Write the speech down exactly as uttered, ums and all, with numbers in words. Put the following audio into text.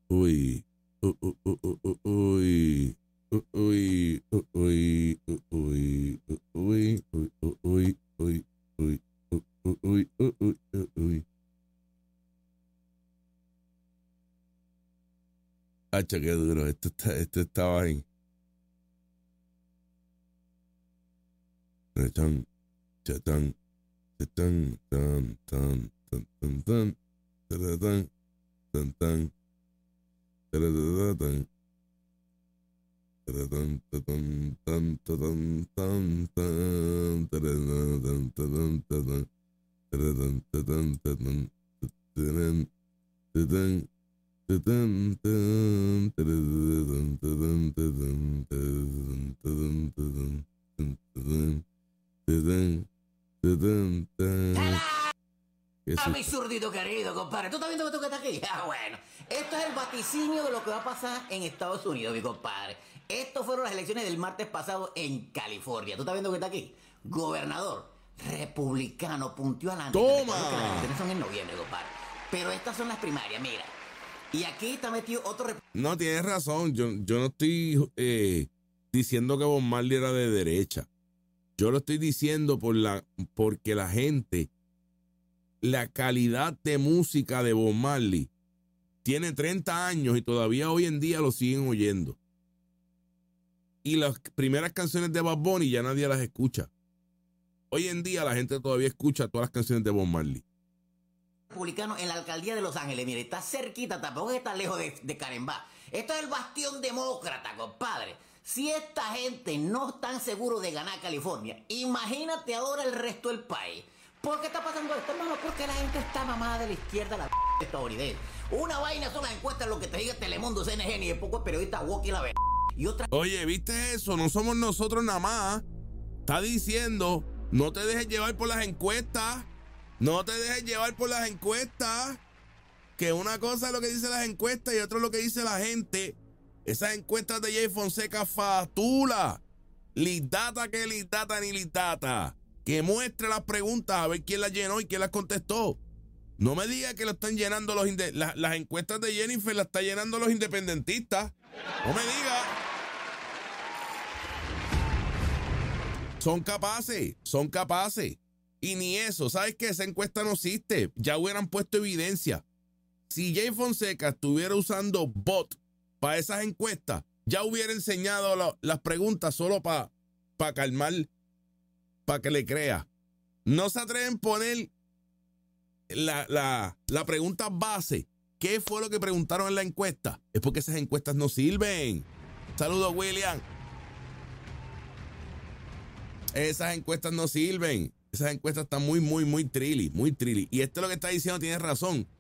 Uy. Uy. Uy. Uy. Uy. Uy. Uy. Uy. Uy. Uy. Uy. Uy. Uy. Uy. Hacha, qué duro. Esto está, esto estaba ahí. Tan, tan, tan, tan, tan, tan, tan, tan, tan, tan, tan, Ah, mi zurdito querido, compadre. ¿Tú estás viendo que tú que estás aquí? Ah, bueno. Esto es el vaticinio de lo que va a pasar en Estados Unidos, mi compadre. Estos fueron las elecciones del martes pasado en California. ¿Tú estás viendo que está aquí? Gobernador republicano puntió adelante. ¡Toma! Recuerdo que las elecciones son en noviembre, compadre. Pero estas son las primarias, mira. Y aquí está metido otro... Rep- no, tienes razón. Yo, yo no estoy eh, diciendo que Bob Marley era de derecha. Yo lo estoy diciendo por la, porque la gente, la calidad de música de Bob Marley tiene treinta años y todavía hoy en día lo siguen oyendo. Y las primeras canciones de Bad Bunny ya nadie las escucha. Hoy en día la gente todavía escucha todas las canciones de Bob Marley. Republicano en la alcaldía de Los Ángeles, mire, está cerquita, tampoco está lejos de, de Carembá. Esto es el bastión demócrata, compadre. Si esta gente no están seguros de ganar California, imagínate ahora el resto del país. ¿Por qué está pasando esto, hermano? Porque la gente está mamada de la izquierda, la p estadounidense. Una vaina son las encuestas, lo que te diga Telemundo, C N N y de poco periodista Walkie la v. Y otra... Oye, ¿viste eso? No somos nosotros nada más. Está diciendo, no te dejes llevar por las encuestas. No te dejes llevar por las encuestas. Que una cosa es lo que dicen las encuestas y otra es lo que dice la gente. Esas encuestas de Jay Fonseca fatula. Lidata que lidata ni lidata. Que muestre las preguntas a ver quién las llenó y quién las contestó. No me diga que lo están llenando los inde- la, las encuestas de Jennifer las está llenando los independentistas. No me diga. Son capaces, son capaces. Y ni eso, ¿sabes qué? Esa encuesta no existe. Ya hubieran puesto evidencia. Si Jay Fonseca estuviera usando bot para esas encuestas, ya hubiera enseñado la, las preguntas solo para pa calmar, para que le crea. No se atreven a poner la, la, la pregunta base. ¿Qué fue lo que preguntaron en la encuesta? Es porque esas encuestas no sirven. Saludos, William. Esas encuestas no sirven. Esas encuestas están muy, muy, muy trilly, muy trilly. Y esto es lo que está diciendo, tiene razón.